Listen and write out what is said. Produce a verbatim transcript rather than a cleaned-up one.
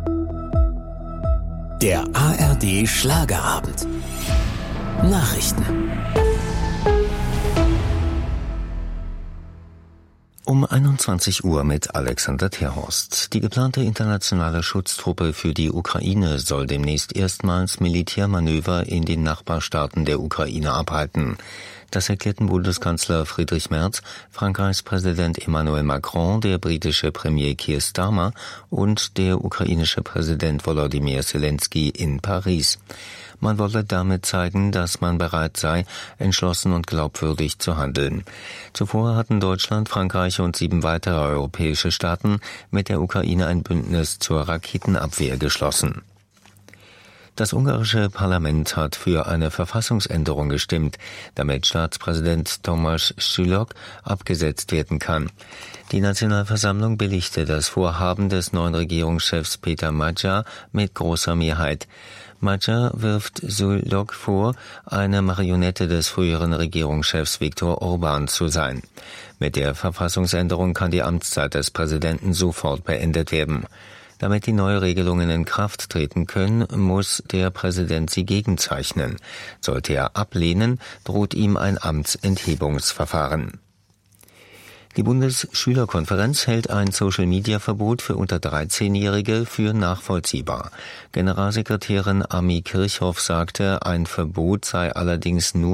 Der A R D Schlagerabend. Nachrichten. Um einundzwanzig Uhr mit Alexander Terhorst. Die geplante internationale Schutztruppe für die Ukraine soll demnächst erstmals Militärmanöver in den Nachbarstaaten der Ukraine abhalten. Das erklärten Bundeskanzler Friedrich Merz, Frankreichs Präsident Emmanuel Macron, der britische Premier Keir Starmer und der ukrainische Präsident Volodymyr Zelensky in Paris. Man wolle damit zeigen, dass man bereit sei, entschlossen und glaubwürdig zu handeln. Zuvor hatten Deutschland, Frankreich und sieben weitere europäische Staaten mit der Ukraine ein Bündnis zur Raketenabwehr geschlossen. Das ungarische Parlament hat für eine Verfassungsänderung gestimmt, damit Staatspräsident Tamás Suluk abgesetzt werden kann. Die Nationalversammlung billigte das Vorhaben des neuen Regierungschefs Péter Magyar mit großer Mehrheit. Magyar wirft Suluk vor, eine Marionette des früheren Regierungschefs Viktor Orbán zu sein. Mit der Verfassungsänderung kann die Amtszeit des Präsidenten sofort beendet werden. Damit die Neuregelungen in Kraft treten können, muss der Präsident sie gegenzeichnen. Sollte er ablehnen, droht ihm ein Amtsenthebungsverfahren. Die Bundesschülerkonferenz hält ein Social-Media-Verbot für unter dreizehnjährige für nachvollziehbar. Generalsekretärin Ami Kirchhoff sagte, ein Verbot sei allerdings nur